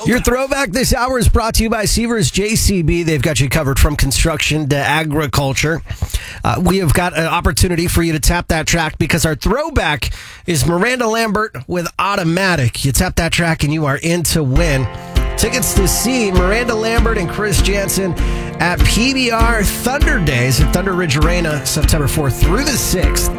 Your throwback this hour is brought to you by Seavers JCB. They've got you covered from construction to agriculture. We have got an opportunity for you to tap that track because our throwback is Miranda Lambert with Automatic. You tap that track and you are in to win. Tickets to see Miranda Lambert and Chris Jansen at PBR Thunder Days at Thunder Ridge Arena, September 4th through the 6th.